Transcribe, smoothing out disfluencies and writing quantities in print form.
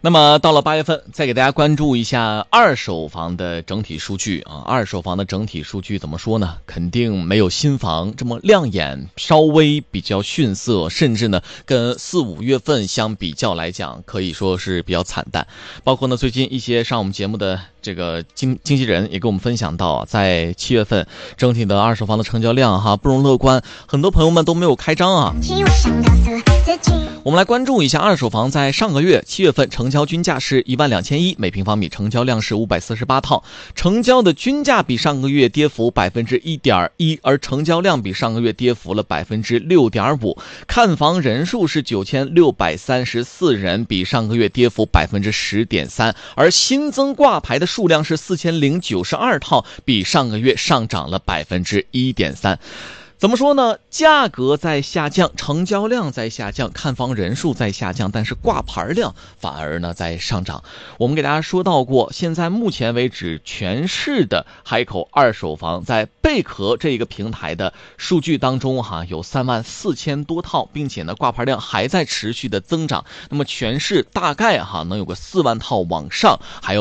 那么到了8月份，再给大家关注一下二手房的整体数据啊。二手房的整体数据怎么说呢？肯定没有新房这么亮眼，稍微比较逊色，甚至呢跟4、5月份相比较来讲，可以说是比较惨淡。包括呢最近一些上我们节目的这个经纪人也跟我们分享到，在7月份整体的二手房的成交量不容乐观，很多朋友们都没有开张啊。我们来关注一下二手房在上个月7月份成交均价是12100每平方米，成交量是548套，成交的均价比上个月跌幅 1.1%， 而成交量比上个月跌幅了 6.5%， 看房人数是9634人，比上个月跌幅 10.3%， 而新增挂牌的数量是4092套，比上个月上涨了 1.3%。怎么说呢？价格在下降，成交量在下降，看房人数在下降，但是挂牌量反而呢在上涨。我们给大家说到过，现在目前为止全市的海口二手房在贝壳这个平台的数据当中有34000多套，并且呢挂牌量还在持续的增长。那么全市大概能有个4万套往上，还有